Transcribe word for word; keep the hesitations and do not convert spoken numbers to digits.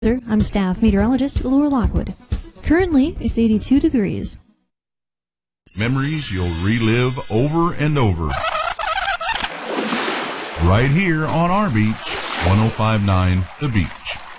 I'm staff meteorologist Laura Lockwood. Currently, it's eighty-two degrees. Memories you'll relive over and over. Right here on our beach, one oh five point nine The Beach.